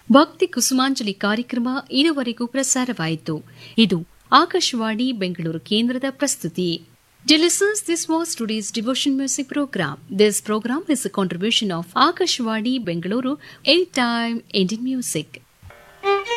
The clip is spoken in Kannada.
ಭಕ್ತಿ ಕುಸುಮಾಂಜಲಿ ಕಾರ್ಯಕ್ರಮ ಇದುವರೆಗೂ ಪ್ರಸಾರವಾಯಿತು. ಇದು ಆಕಾಶವಾಣಿ ಬೆಂಗಳೂರು ಕೇಂದ್ರದ ಪ್ರಸ್ತುತಿ. Dear listeners, this was today's devotion music program. This program is a contribution of Akashvani Bengaluru Anytime Indian Music.